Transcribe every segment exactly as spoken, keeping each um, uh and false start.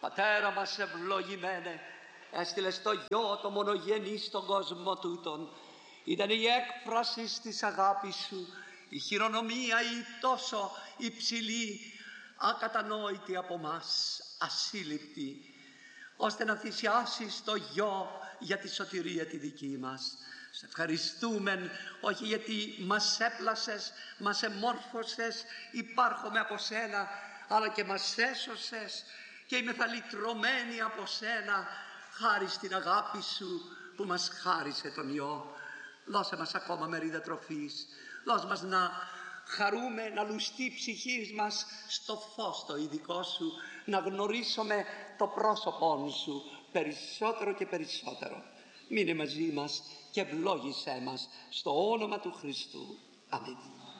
Πατέρα μας ευλογημένε, έστειλες το Γιο το μονογενή στον κόσμο τούτον. Ήταν η έκφραση της αγάπης σου, η χειρονομία η τόσο υψηλή, ακατανόητη από μας, ασύλληπτη, ώστε να θυσιάσεις το Γιο για τη σωτηρία τη δική μας. Σε ευχαριστούμε, όχι γιατί μας έπλασες, μας εμόρφωσες, υπάρχουμε από σένα, αλλά και μας έσωσες και είμαστε λυτρωμένοι από σένα, χάρη στην αγάπη σου που μας χάρισε τον Υιό. Δώσε μας ακόμα μερίδα τροφής, δώσε μας να χαρούμε, να λουστεί η ψυχή μας στο φως το ειδικό σου, να γνωρίσουμε το πρόσωπό σου περισσότερο και περισσότερο. Μείνε μαζί μας και ευλόγησέ μας στο όνομα του Χριστού. Αμήν.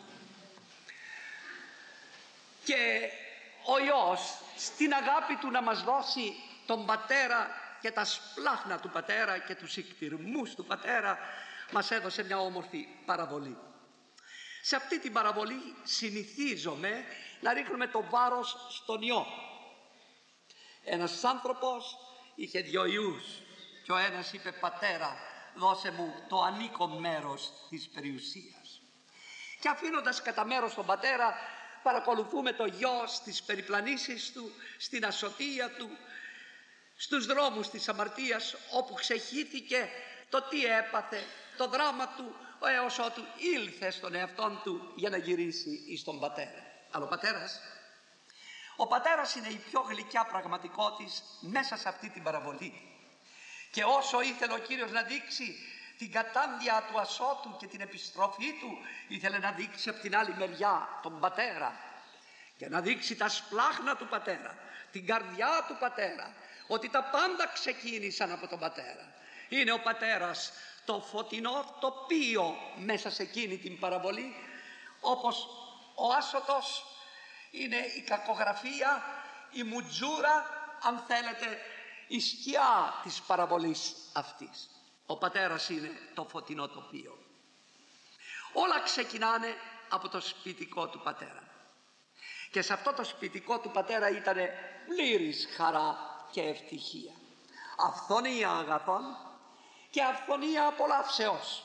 Και ο Υιός στην αγάπη του να μας δώσει τον Πατέρα και τα σπλάχνα του Πατέρα και τους ικτηρμούς του Πατέρα, μας έδωσε μια όμορφη παραβολή. Σε αυτή την παραβολή συνηθίζομαι να ρίχνουμε το βάρος στον Υιό. Ένας άνθρωπος είχε δυο ιούς και ο ένας είπε: Πατέρα, δώσε μου το ανήκο μέρος της περιουσίας. Και αφήνοντας κατά μέρος τον Πατέρα, παρακολουθούμε το Γιο στις περιπλανήσεις του, στην ασωτεία του, στους δρόμους της αμαρτίας, όπου ξεχύθηκε το τι έπαθε, το δράμα του, έως ότου ήλθε στον εαυτόν του για να γυρίσει εις τον Πατέρα. Αλλά ο Πατέρας, ο Πατέρας είναι η πιο γλυκιά πραγματικότης μέσα σε αυτή την παραβολή. Και όσο ήθελε ο Κύριος να δείξει την κατάντια του ασώτου και την επιστροφή του, ήθελε να δείξει από την άλλη μεριά τον Πατέρα και να δείξει τα σπλάχνα του Πατέρα, την καρδιά του Πατέρα, ότι τα πάντα ξεκίνησαν από τον Πατέρα. Είναι ο Πατέρας το φωτεινό τοπίο μέσα σε εκείνη την παραβολή, όπως ο άσωτος είναι η κακογραφία, η μουτζούρα, αν θέλετε, η σκιά της παραβολής αυτής. Ο Πατέρας είναι το φωτεινό τοπίο. Όλα ξεκινάνε από το σπιτικό του Πατέρα. Και σε αυτό το σπιτικό του Πατέρα ήταν πλήρης χαρά και ευτυχία. Αυθονία αγαθών και αυθονία απολαύσεως.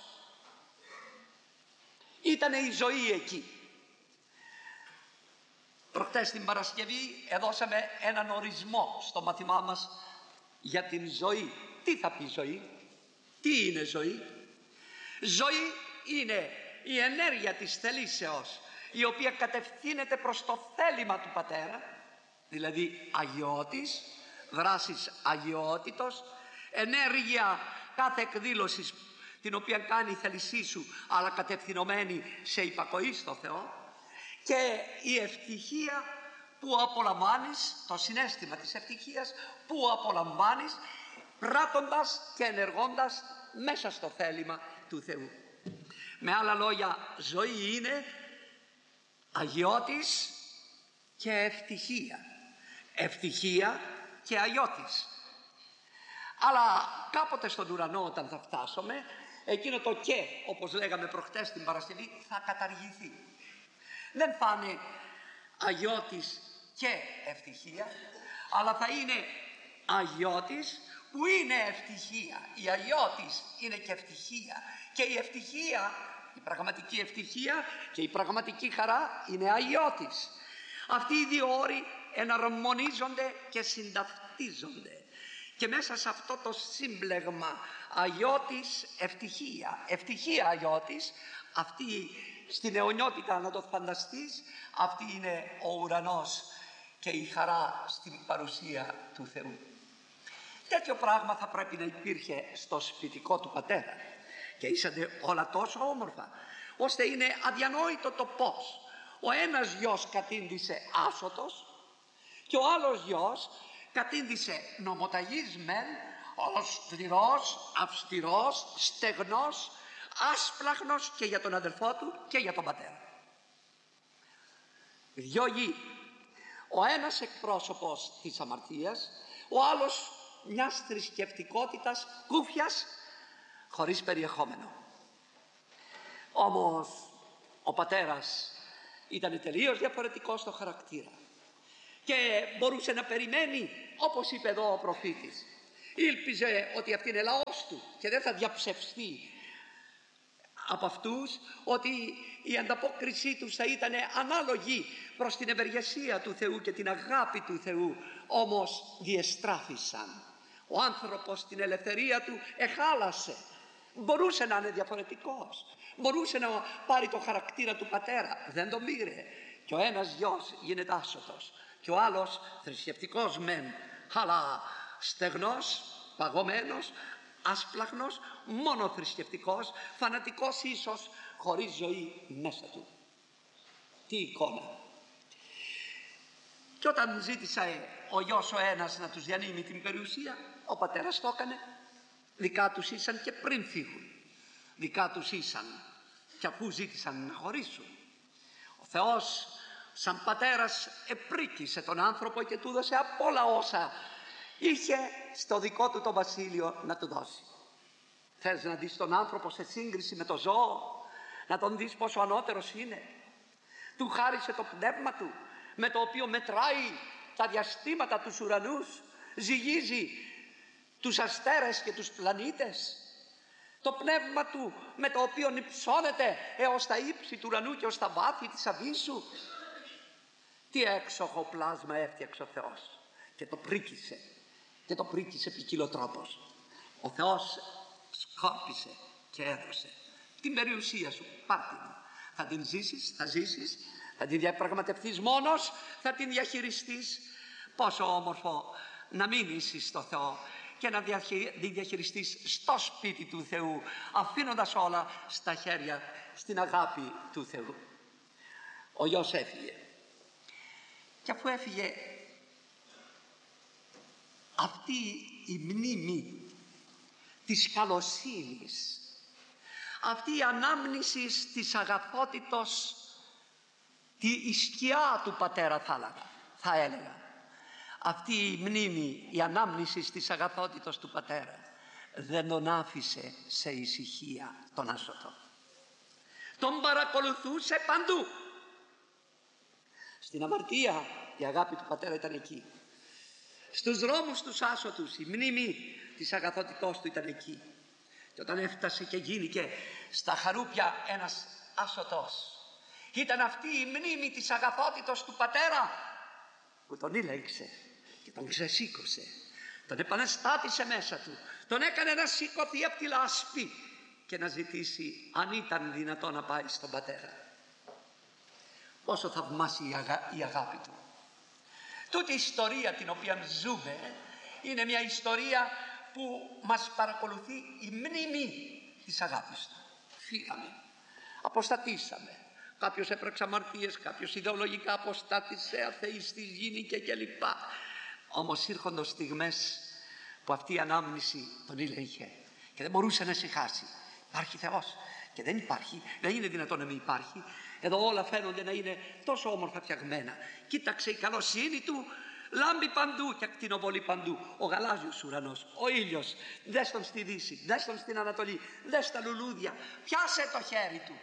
Ήτανε η ζωή εκεί. Προχτές την Παρασκευή έδωσαμε έναν ορισμό στο μάθημά μας για την ζωή. Τι θα πει ζωή? Τι είναι ζωή? Ζωή είναι η ενέργεια της θελήσεως, η οποία κατευθύνεται προς το θέλημα του Πατέρα, δηλαδή αγιώτης, δράσης αγιότητος, ενέργεια κάθε εκδήλωσης την οποία κάνει η θέλησή σου, αλλά κατευθυνωμένη σε υπακοή στο Θεό, και η ευτυχία που απολαμβάνεις, το συναίσθημα της ευτυχίας που απολαμβάνεις πράττοντας και ενεργώντας μέσα στο θέλημα του Θεού. Με άλλα λόγια, ζωή είναι αγιώτης και ευτυχία, ευτυχία και αγιώτης. Αλλά κάποτε στον ουρανό, όταν θα φτάσουμε, εκείνο το «και», όπως λέγαμε προχτές την Παρασκευή, θα καταργηθεί. Δεν θα είναι αγιώτης και ευτυχία, αλλά θα είναι αγιώτης που είναι ευτυχία. Η αγιώτης είναι και ευτυχία, και η ευτυχία, η πραγματική ευτυχία και η πραγματική χαρά είναι αγιώτης. Αυτοί οι δύο όροι εναρμονίζονται και συνταυτίζονται, και μέσα σε αυτό το σύμπλεγμα αγιώτης ευτυχία, ευτυχία αγιώτης, αυτή στην αιωνιότητα, να το φανταστείς, αυτή είναι ο ουρανός και η χαρά στην παρουσία του Θεού. Τέτοιο πράγμα θα πρέπει να υπήρχε στο σπιτικό του Πατέρα, και ήσανε όλα τόσο όμορφα, ώστε είναι αδιανόητο το πώς ο ένας γιος κατήντησε άσωτος και ο άλλος γιος κατήντησε νομοταγής μεν, αυστηρός, αυστηρός, στεγνός, άσπλαχνος και για τον αδελφό του και για τον πατέρα. Δυο γη, ο ένας εκπρόσωπος της αμαρτίας, ο άλλος μιας θρησκευτικότητας κούφιας χωρίς περιεχόμενο. Όμως ο πατέρας ήταν τελείως διαφορετικός στο χαρακτήρα, και μπορούσε να περιμένει, όπως είπε εδώ ο προφήτης. Ήλπιζε ότι αυτή είναι λαός του και δεν θα διαψευστεί από αυτούς, ότι η ανταπόκρισή τους θα ήταν ανάλογη προς την ευεργεσία του Θεού και την αγάπη του Θεού. Όμως διεστράφησαν. Ο άνθρωπος την ελευθερία του εχάλασε. Μπορούσε να είναι διαφορετικός, μπορούσε να πάρει το χαρακτήρα του πατέρα, δεν τον πήρε. Και ο ένας γιος γίνεται άσωτος και ο άλλος θρησκευτικός μεν, αλλά στεγνός, παγωμένος, άσπλαχνος, μόνο θρησκευτικός, φανατικός ίσως, χωρίς ζωή μέσα του. Τι εικόνα! Και όταν ζήτησε ο γιος ο ένας να τους διανύμει την περιουσία, ο πατέρας το έκανε. Δικά τους ήσαν και πριν φύγουν, δικά τους ήσαν και αφού ζήτησαν να χωρίσουν. Ο Θεός σαν πατέρας επρίκησε τον άνθρωπο και του έδωσε από όλα όσα είχε στο δικό του το βασίλειο να του δώσει. Θες να δεις τον άνθρωπο σε σύγκριση με το ζώο, να τον δεις πόσο ανώτερος είναι? Του χάρισε το πνεύμα του, με το οποίο μετράει τα διαστήματα τους ουρανούς, ζυγίζει τους αστέρες και τους πλανήτες. Το πνεύμα του με το οποίο υψώνεται έως τα ύψη του ουρανού και ως τα βάθη της αβύσσου. Τι έξοχο πλάσμα έφτιαξε ο Θεός και το πρίκησε, και το πρίκησε ποικιλοτρόπως. Ο Θεός σκόρπισε και έδωσε την περιουσία σου, πάρ' την. Θα την ζήσεις, θα ζήσεις, θα την διαπραγματευτείς μόνος, θα την διαχειριστείς. Πόσο όμορφο να μείνεις στο Θεό και να τη διαχειριστείς στο σπίτι του Θεού, αφήνοντας όλα στα χέρια, στην αγάπη του Θεού. Ο γιος έφυγε και αφού έφυγε, αυτή η μνήμη της καλοσύνης, αυτή η ανάμνηση της αγαθότητος, τη σκιά του πατέρα θα έλεγα, θα έλεγα. Αυτή η μνήμη, η ανάμνηση της αγαθότητος του πατέρα δεν τον άφησε σε ησυχία τον άσωτο. Τον παρακολουθούσε παντού. Στην αμαρτία η αγάπη του πατέρα ήταν εκεί. Στους δρόμους τους άσωτους η μνήμη της αγαθότητός του ήταν εκεί. Και όταν έφτασε και γίνηκε στα χαρούπια ένας άσωτος, ήταν αυτή η μνήμη της αγαθότητος του πατέρα που τον ήλεγξε και τον ξεσήκωσε, τον επαναστάτησε μέσα του, τον έκανε να σηκωθεί από τη λάσπη και να ζητήσει αν ήταν δυνατό να πάει στον πατέρα. Πόσο θαυμάσια η, αγα... η αγάπη του. Τούτη η ιστορία την οποία ζούμε είναι μια ιστορία που μας παρακολουθεί η μνήμη της αγάπης του. Φύγαμε, αποστατήσαμε, κάποιος έπραξε αμαρτίες, κάποιος ιδεολογικά αποστάτησε, αθεϊστής γίνηκε κλπ. Όμως ήρχονται στιγμές που αυτή η ανάμνηση τον ήλεγχε και δεν μπορούσε να ησυχάσει. Υπάρχει Θεός και δεν υπάρχει, δεν είναι δυνατόν να μην υπάρχει. Εδώ όλα φαίνονται να είναι τόσο όμορφα φτιαγμένα. Κοίταξε η καλοσύνη του, λάμπει παντού και ακτινοβολεί παντού. Ο γαλάζιος ουρανός, ο ήλιος, δες τον στη δύση, δες τον στην ανατολή, δες τα λουλούδια, πιάσε το χέρι του.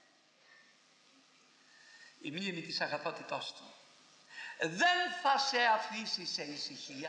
Η μνήμη της αγαθότητός του δεν θα σε αφήσει σε ησυχία,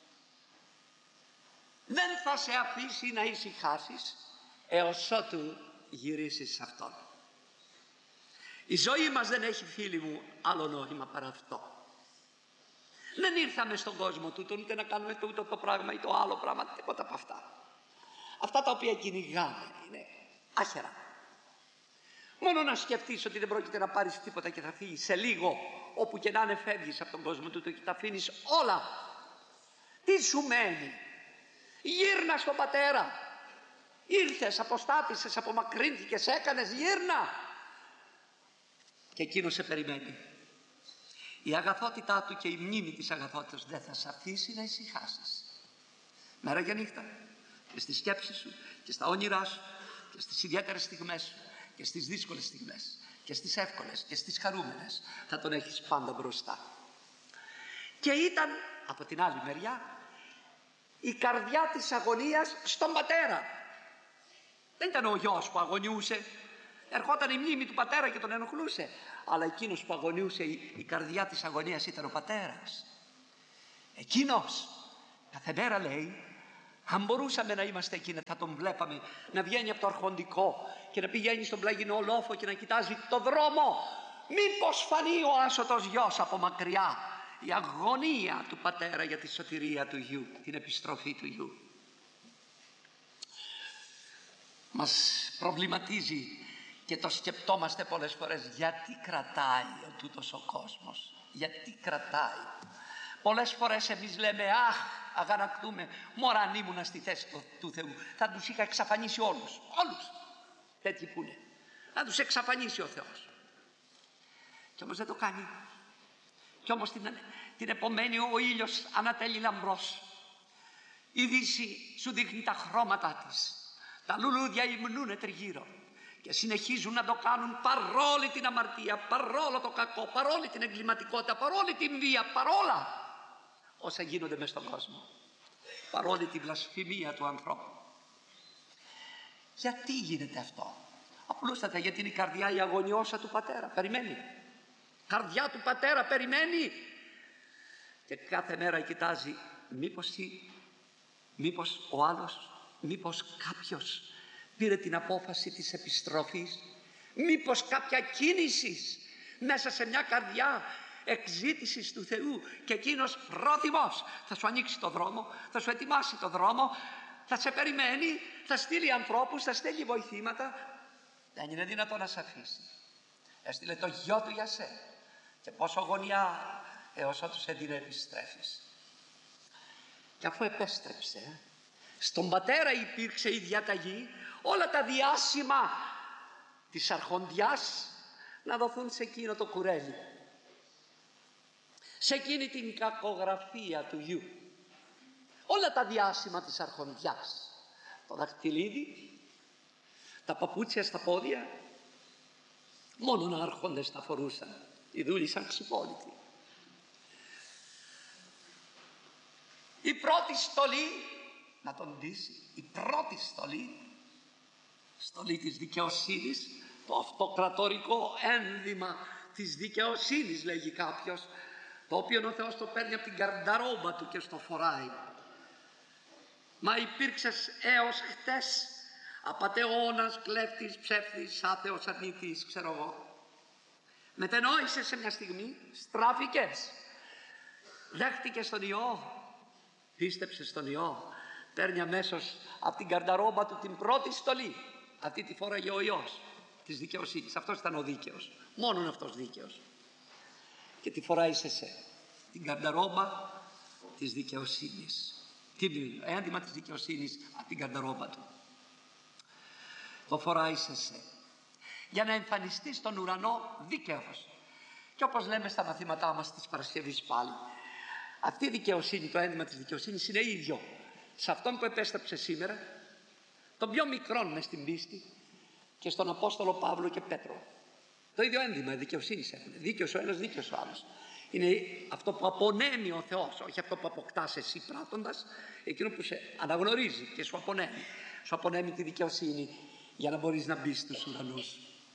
δεν θα σε αφήσει να ησυχάσεις έως ότου γυρίσεις σε Αυτόν. Η ζωή μας δεν έχει, φίλοι μου, άλλο νόημα παρά αυτό. Δεν ήρθαμε στον κόσμο τούτο ούτε να κάνουμε τούτο το πράγμα ή το άλλο πράγμα, τίποτα από αυτά. Αυτά τα οποία κυνηγάμε είναι άχερα. Μόνο να σκεφτείς ότι δεν πρόκειται να πάρεις τίποτα και θα φύγεις σε λίγο, όπου και να είναι, φεύγεις από τον κόσμο τούτο και τα αφήνεις όλα. Τι σου μένει? Γύρνα στον πατέρα. Ήρθες, αποστάτησες, απομακρύνθηκες, έκανες, γύρνα. Και εκείνος σε περιμένει. Η αγαθότητά του και η μνήμη της αγαθότητας δεν θα σε αφήσει να ησυχάσεις. Μέρα και νύχτα, και στη σκέψη σου και στα όνειρά σου και στις ιδιαίτερες στιγμές σου και στις δύσκολες στιγμές και στις εύκολες και στις χαρούμενες, θα τον έχεις πάντα μπροστά. Και ήταν από την άλλη μεριά η καρδιά της αγωνίας στον πατέρα. Δεν ήταν ο γιος που αγωνιούσε, Ερχόταν η μνήμη του πατέρα και τον ενοχλούσε. Αλλά εκείνος που αγωνιούσε, η, η καρδιά της αγωνίας ήταν ο πατέρας. Εκείνος κάθε μέρα, λέει, αν μπορούσαμε να είμαστε εκεί, θα τον βλέπαμε να βγαίνει από το αρχοντικό και να πηγαίνει στον πλαγινό λόφο και να κοιτάζει το δρόμο. Μήπως φανεί ο άσωτος γιος από μακριά. Η αγωνία του πατέρα για τη σωτηρία του γιου, την επιστροφή του γιου. Μας προβληματίζει και το σκεπτόμαστε πολλές φορές, γιατί κρατάει ο τούτος ο κόσμος, γιατί κρατάει. Πολλές φορές εμείς λέμε, αχ, αγανακτούμε, μωρά αν ήμουνα στη θέση του, του Θεού, θα τους είχα εξαφανίσει όλους, όλους τέτοιοι που είναι, θα τους εξαφανίσει ο Θεός. Και όμως δεν το κάνει. Και όμως την, την επομένη ο ήλιος ανατέλει λαμπρός. Η Δύση σου δείχνει τα χρώματά της. Τα λουλούδια υμνούνε τριγύρω και συνεχίζουν να το κάνουν παρόλη την αμαρτία, παρόλο το κακό, παρόλη την εγκληματικότητα, παρόλη την βία, παρόλα όσα γίνονται μες στον κόσμο, παρόλη την βλασφημία του ανθρώπου. Γιατί γίνεται αυτό? Απλούστατα γιατί είναι η καρδιά η αγωνιώσα του πατέρα. Περιμένει. Καρδιά του πατέρα περιμένει και κάθε μέρα κοιτάζει, μήπως, τι, μήπως ο άλλος, μήπως κάποιος πήρε την απόφαση της επιστροφής, μήπως κάποια κίνηση μέσα σε μια καρδιά εξήτησης του Θεού και εκείνος πρόθυμος θα σου ανοίξει το δρόμο, θα σου ετοιμάσει το δρόμο, θα σε περιμένει, θα στείλει ανθρώπους, θα στέλνει βοηθήματα. Δεν είναι δυνατόν να σε αφήσει. Έστειλε το γιο του για σε και πόσο γωνιά έως ότου σε την επιστρέφεις. Και αφού επέστρεψε, στον πατέρα υπήρξε η διαταγή όλα τα διάσημα της αρχοντιάς να δοθούν σε εκείνο το κουρέλι, σε εκείνη την κακογραφία του γιου. Όλα τα διάσημα της αρχοντιάς, το δαχτυλίδι, τα παπούτσια στα πόδια, μόνον άρχοντες τα φορούσαν, οι δούλοι σαν ξυπόλοιτοι. Η πρώτη στολή, να τον ντύσει, η πρώτη στολή, στολή της δικαιοσύνης, το αυτοκρατορικό ένδυμα της δικαιοσύνης, λέγει κάποιος, το οποίο ο Θεός το παίρνει από την καρνταρόμπα του και στο φοράει. Μα υπήρξες έως χτες απατεώνας, κλέφτης, ψεύτης, άθεος, αρνητής, ξέρω εγώ. Μετενόησες σε μια στιγμή, στράφηκες, δέχτηκες τον Υιό, πίστεψες στον Υιό, παίρνει αμέσως από την καρνταρόμπα του την πρώτη στολή. Αυτή τη φόραγε ο Υιός της δικαιοσύνης. Αυτός ήταν ο δίκαιος, μόνον αυτός δίκαιος. Και τη φοράει σε σε την καρνταρόμπα της δικαιοσύνης, την ένδυμα της δικαιοσύνης από την καρνταρόμπα του. Το φοράει σε σε για να εμφανιστεί στον ουρανό δίκαιος. Και όπως λέμε στα μαθήματά μας της Παρασκευής πάλι, αυτή η δικαιοσύνη, το ένδυμα της δικαιοσύνης είναι ίδιο σε αυτόν που επέστρεψε σήμερα, τον πιο μικρόν μες στην πίστη, και στον Απόστολο Παύλο και Πέτρο. Το ίδιο ένδυμα δικαιοσύνης έχουν. Δίκαιος ο ένας, δίκαιος ο άλλος. Είναι αυτό που απονέμει ο Θεός, όχι αυτό που αποκτάς εσύ πράττοντας, εκείνο που σε αναγνωρίζει και σου απονέμει. Σου απονέμει τη δικαιοσύνη για να μπορείς να μπεις στους ουρανούς.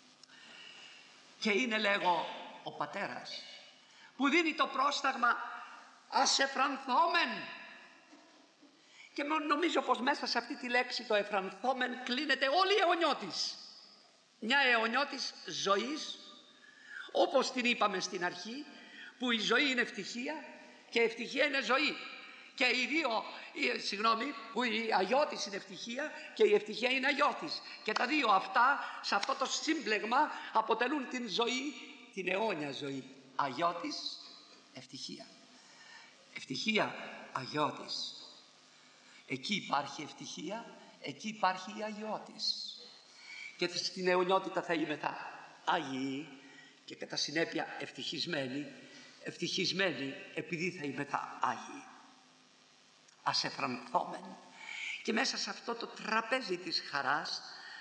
Και είναι, λέγω, ο πατέρας που δίνει το πρόσταγμα ας εφρανθόμεν. Και νομίζω πως μέσα σε αυτή τη λέξη το εφρανθόμεν κλείνεται όλη η αιωνιώτης. Μια αιωνιώτης ζωής, όπως την είπαμε στην αρχή, που η ζωή είναι ευτυχία και η ευτυχία είναι ζωή. Και οι δύο, συγγνώμη, που η αγιώτης είναι ευτυχία και η ευτυχία είναι αγιώτης. Και τα δύο αυτά, σε αυτό το σύμπλεγμα, αποτελούν την ζωή, την αιώνια ζωή. Αγιώτης, ευτυχία. Ευτυχία, αγιώτης. Εκεί υπάρχει ευτυχία, εκεί υπάρχει η αγιώτης. Και στην αιωνιότητα θα είμεθα Άγιοι και κατά συνέπεια ευτυχισμένοι, ευτυχισμένοι επειδή θα είμεθα Άγιοι. Ας εφρανθόμεν. Και μέσα σε αυτό το τραπέζι της χαράς,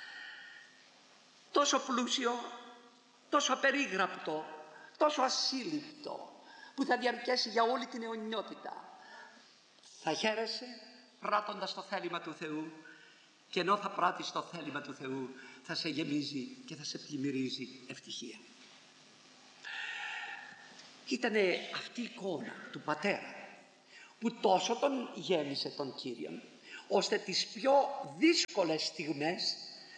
τόσο πλούσιο, τόσο απερίγραπτο, τόσο ασύλληπτο, που θα διαρκέσει για όλη την αιωνιότητα, θα χαίρεσαι πράττοντας το θέλημα του Θεού και ενώ θα πράττεις το θέλημα του Θεού, θα σε γεμίζει και θα σε πλημμυρίζει ευτυχία. Ήτανε αυτή η εικόνα του πατέρα που τόσο τον γέμισε τον Κύριον, ώστε τις πιο δύσκολες στιγμές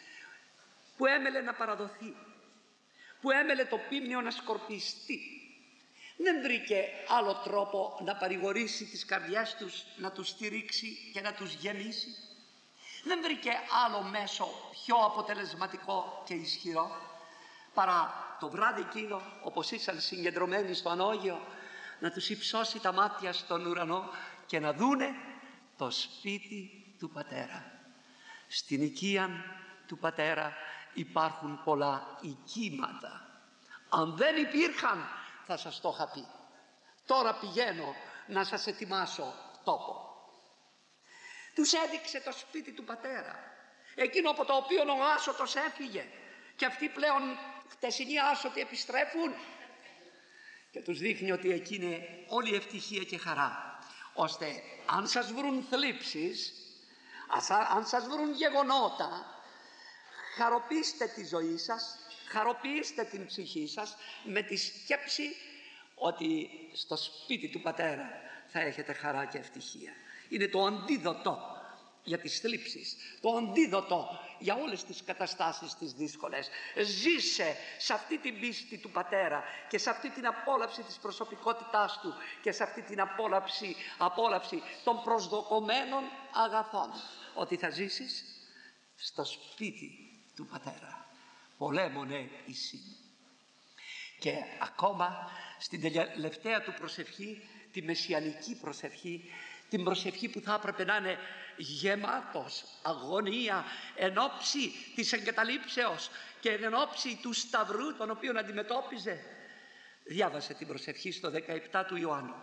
που έμελε να παραδοθεί, που έμελε το πίμνιο να σκορπιστεί, δεν βρήκε άλλο τρόπο να παρηγορήσει τις καρδιές τους, να τους στηρίξει και να τους γεμίσει. Δεν βρήκε άλλο μέσο πιο αποτελεσματικό και ισχυρό παρά το βράδυ εκείνο, όπως ήσαν συγκεντρωμένοι στο ανώγειο, να τους υψώσει τα μάτια στον ουρανό και να δούνε το σπίτι του πατέρα. Στην οικία του πατέρα υπάρχουν πολλά οικίματα. Αν δεν υπήρχαν, θα σας το είχα πει. Τώρα πηγαίνω να σας ετοιμάσω τόπο. Τους έδειξε το σπίτι του πατέρα, εκείνο από το οποίο ο άσωτος έφυγε, και αυτοί πλέον χτεσινοί άσωτοι επιστρέφουν, και τους δείχνει ότι εκεί είναι όλη ευτυχία και χαρά, ώστε αν σας βρουν θλίψεις, αν σας βρουν γεγονότα, χαροποιήστε τη ζωή σας, χαροποιήστε την ψυχή σας με τη σκέψη ότι στο σπίτι του πατέρα θα έχετε χαρά και ευτυχία. Είναι το αντίδοτο για τις θλίψεις, το αντίδοτο για όλες τις καταστάσεις τις δύσκολες. Ζήσε σε αυτή την πίστη του πατέρα και σε αυτή την απόλαυση της προσωπικότητάς του και σε αυτή την απόλαυση, απόλαυση των προσδοκομένων αγαθών, ότι θα ζήσεις στο σπίτι του πατέρα. Πολέμονε εσύ. Και ακόμα στην τελευταία του προσευχή, τη μεσιανική προσευχή, την προσευχή που θα έπρεπε να είναι γεμάτος αγωνία εν ώψη της εγκαταλείψεως και εν ώψη του σταυρού τον οποίον αντιμετώπιζε, διάβασε την προσευχή στο δεκαεπτά του Ιωάννου.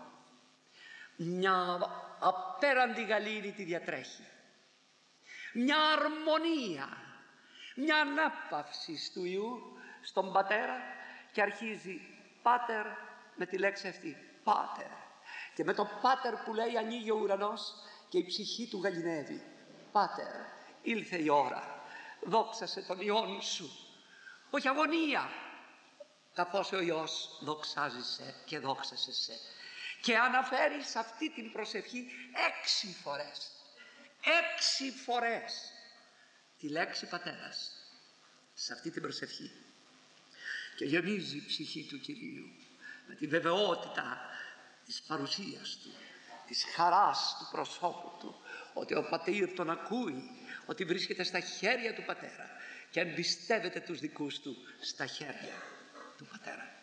Μια απέραντη γαλήνη τη διατρέχει, μια αρμονία, μια ανάπαυση του Υιού στον πατέρα, και αρχίζει πάτερ με τη λέξη αυτή, πάτερ, και με το πάτερ που λέει ανοίγει ο ουρανός και η ψυχή του γαληνεύει. Πάτερ, ήλθε η ώρα, δόξασε τον Υιόν σου. Όχι αγωνία, καθώς ο Υιός δοξάζησε και δόξασε σε. Και αναφέρει σε αυτή την προσευχή έξι φορές, έξι φορές τη λέξη πατέρας σε αυτή την προσευχή, και γεμίζει η ψυχή του Κυρίου με τη βεβαιότητα της παρουσίας του, της χαράς του προσώπου του, ότι ο πατήρ τον ακούει, ότι βρίσκεται στα χέρια του πατέρα και εμπιστεύεται τους δικούς του στα χέρια του πατέρα.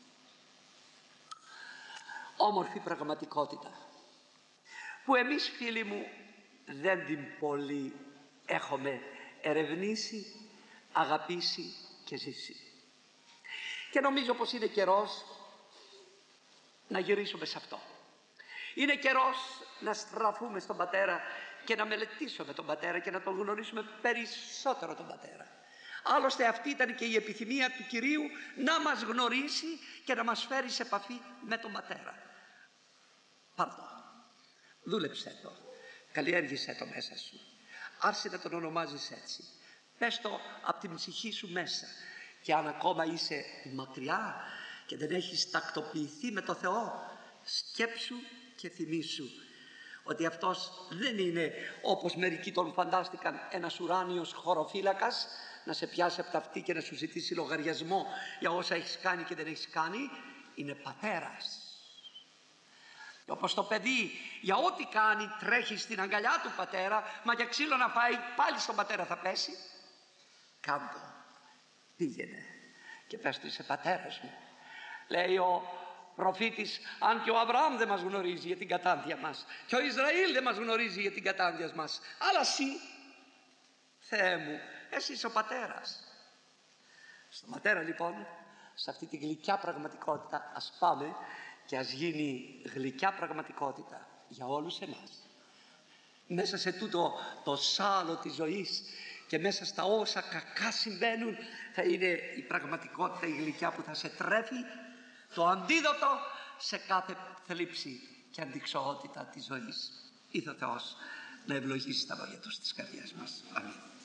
Όμορφη πραγματικότητα που εμείς, φίλοι μου, δεν την πολύ έχουμε ερευνήσει, αγαπήσει και ζήσει. Και νομίζω πως είναι καιρός να γυρίσουμε σε αυτό. Είναι καιρός να στραφούμε στον πατέρα και να μελετήσουμε τον πατέρα και να τον γνωρίσουμε περισσότερο τον πατέρα. Άλλωστε αυτή ήταν και η επιθυμία του Κυρίου, να μας γνωρίσει και να μας φέρει σε επαφή με τον πατέρα. Πάρ' το, δούλεψέ το, καλλιέργησέ το μέσα σου, άρχισε να τον ονομάζεις έτσι, πες το από την ψυχή σου μέσα. Και αν ακόμα είσαι μακριά και δεν έχεις τακτοποιηθεί με το Θεό, σκέψου και θυμήσου ότι αυτός δεν είναι, όπως μερικοί τον φαντάστηκαν, ένας ουράνιος χωροφύλακας να σε πιάσει από τα αυτή και να σου ζητήσει λογαριασμό για όσα έχεις κάνει και δεν έχεις κάνει. Είναι πατέρας. Και όπως το παιδί για ό,τι κάνει τρέχει στην αγκαλιά του πατέρα, μα για ξύλο να φάει πάλι στον πατέρα θα πέσει. Κάντο, πήγαινε και πες του, είσαι πατέρας μου. Λέει ο προφήτης, αν και ο Αβραάμ δεν μας γνωρίζει για την κατάντια μας και ο Ισραήλ δεν μας γνωρίζει για την κατάντια μας, αλλά εσύ, Θεέ μου, εσύ είσαι ο πατέρας. Στον πατέρα λοιπόν, σε αυτή τη γλυκιά πραγματικότητα, ας πάμε και ας γίνει γλυκιά πραγματικότητα για όλους εμάς. Μέσα σε τούτο το σάλο της ζωής και μέσα στα όσα κακά συμβαίνουν, θα είναι η πραγματικότητα η γλυκιά που θα σε τρέφει, το αντίδοτο σε κάθε θλίψη και αντιξοότητα της ζωής. Ήθε ο Θεός να ευλογήσει τα λόγια του στις καρδιές μας. Αμήν.